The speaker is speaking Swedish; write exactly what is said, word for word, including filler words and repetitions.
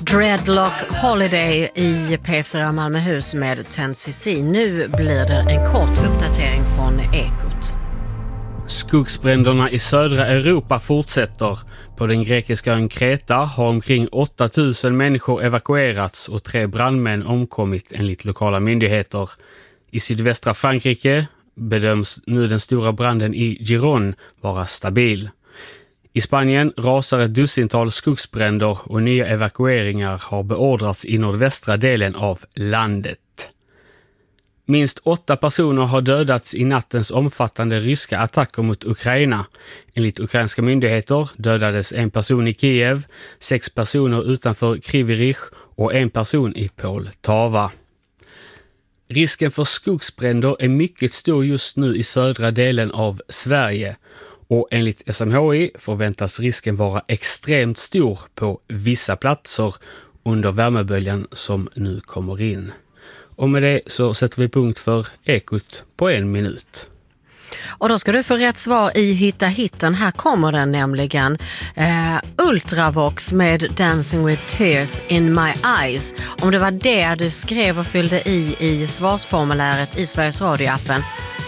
Dreadlock Holiday i P fyra Malmöhus med ten C C. Nu blir det en kort uppdatering från Ekot. Skogsbränderna i södra Europa fortsätter. På den grekiska ön Kreta har omkring åtta tusen människor evakuerats och tre brandmän omkommit enligt lokala myndigheter. I sydvästra Frankrike bedöms nu den stora branden i Gironde vara stabil. I Spanien rasar ett dussintal skogsbränder och nya evakueringar har beordrats i nordvästra delen av landet. Minst åtta personer har dödats i nattens omfattande ryska attacker mot Ukraina. Enligt ukrainska myndigheter dödades en person i Kiev, sex personer utanför Kryvyi och en person i Poltava. Risken för skogsbränder är mycket stor just nu i södra delen av Sverige. Och enligt S M H I förväntas risken vara extremt stor på vissa platser under värmeböljan som nu kommer in. Och med det så sätter vi punkt för Ekot på en minut. Och då ska du få rätt svar i Hitta Hitten. Här kommer den nämligen. Eh, Ultravox med Dancing with Tears in My Eyes. Om det var det du skrev och fyllde i i svarsformuläret i Sveriges Radio-appen,